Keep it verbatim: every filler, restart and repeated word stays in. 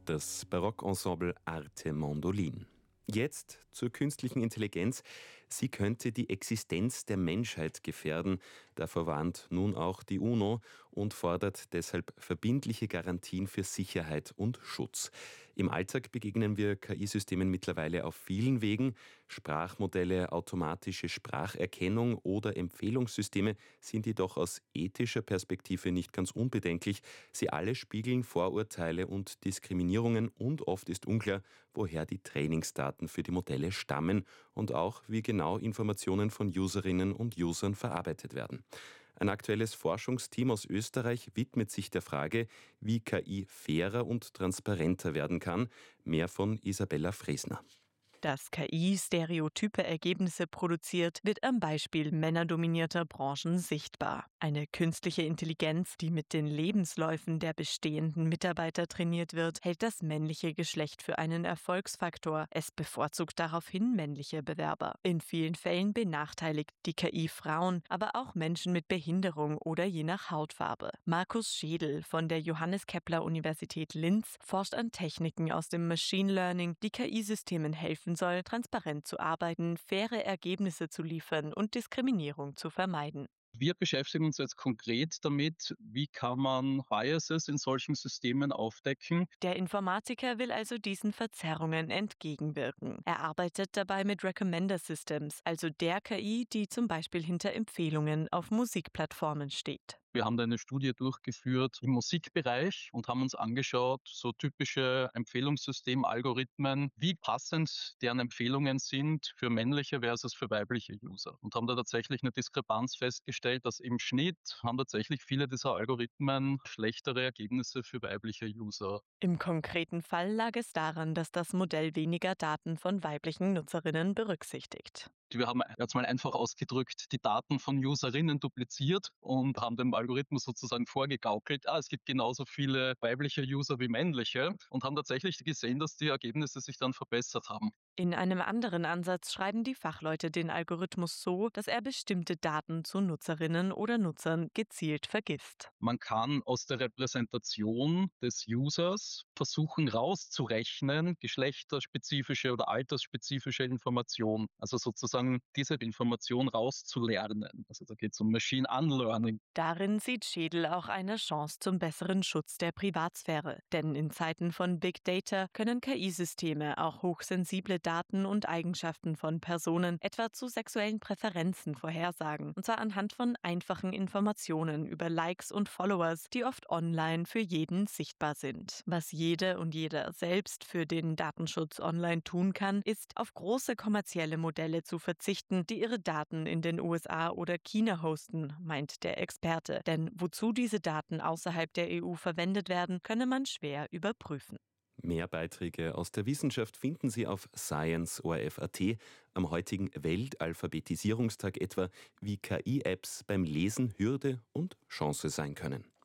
das Barockensemble Arte Mandolin. Jetzt zur künstlichen Intelligenz. Sie könnte die Existenz der Menschheit gefährden. Davor warnt nun auch die UNO und fordert deshalb verbindliche Garantien für Sicherheit und Schutz. Im Alltag begegnen wir K I-Systemen mittlerweile auf vielen Wegen. Sprachmodelle, automatische Spracherkennung oder Empfehlungssysteme sind jedoch aus ethischer Perspektive nicht ganz unbedenklich. Sie alle spiegeln Vorurteile und Diskriminierungen und oft ist unklar, woher die Trainingsdaten für die Modelle stammen und auch, wie genau Informationen von Userinnen und Usern verarbeitet werden. Ein aktuelles Forschungsteam aus Österreich widmet sich der Frage, wie K I fairer und transparenter werden kann. Mehr von Isabella Fresner. Dass K I stereotype Ergebnisse produziert, wird am Beispiel männerdominierter Branchen sichtbar. Eine künstliche Intelligenz, die mit den Lebensläufen der bestehenden Mitarbeiter trainiert wird, hält das männliche Geschlecht für einen Erfolgsfaktor. Es bevorzugt daraufhin männliche Bewerber. In vielen Fällen benachteiligt die K I Frauen, aber auch Menschen mit Behinderung oder je nach Hautfarbe. Markus Schedel von der Johannes Kepler Universität Linz forscht an Techniken aus dem Machine Learning, die K I-Systemen helfen soll, transparent zu arbeiten, faire Ergebnisse zu liefern und Diskriminierung zu vermeiden. Wir beschäftigen uns jetzt konkret damit, wie kann man Biases in solchen Systemen aufdecken. Der Informatiker will also diesen Verzerrungen entgegenwirken. Er arbeitet dabei mit Recommender Systems, also der K I, die zum Beispiel hinter Empfehlungen auf Musikplattformen steht. Wir haben da eine Studie durchgeführt im Musikbereich und haben uns angeschaut, so typische Empfehlungssystemalgorithmen, wie passend deren Empfehlungen sind für männliche versus für weibliche User. Und haben da tatsächlich eine Diskrepanz festgestellt, dass im Schnitt haben tatsächlich viele dieser Algorithmen schlechtere Ergebnisse für weibliche User. Im konkreten Fall lag es daran, dass das Modell weniger Daten von weiblichen Nutzerinnen berücksichtigt. Wir haben jetzt mal einfach ausgedrückt die Daten von Userinnen dupliziert und haben dem Algorithmus sozusagen vorgegaukelt, ah, es gibt genauso viele weibliche User wie männliche und haben tatsächlich gesehen, dass die Ergebnisse sich dann verbessert haben. In einem anderen Ansatz schreiben die Fachleute den Algorithmus so, dass er bestimmte Daten zu Nutzerinnen oder Nutzern gezielt vergisst. Man kann aus der Repräsentation des Users versuchen rauszurechnen, geschlechterspezifische oder altersspezifische Informationen, also sozusagen diese Information rauszulernen. Also da geht es um Machine Unlearning. Darin sieht Schedel auch eine Chance zum besseren Schutz der Privatsphäre. Denn in Zeiten von Big Data können K I-Systeme auch hochsensible Daten und Eigenschaften von Personen, etwa zu sexuellen Präferenzen, vorhersagen. Und zwar anhand von einfachen Informationen über Likes und Followers, die oft online für jeden sichtbar sind. Was jede und jeder selbst für den Datenschutz online tun kann, ist, auf große kommerzielle Modelle zu verzichten, die ihre Daten in den U S A oder China hosten, meint der Experte. Denn wozu diese Daten außerhalb der E U verwendet werden, könne man schwer überprüfen. Mehr Beiträge aus der Wissenschaft finden Sie auf science punkt o r f punkt a t. Am heutigen Weltalphabetisierungstag etwa, wie K I-Apps beim Lesen Hürde und Chance sein können.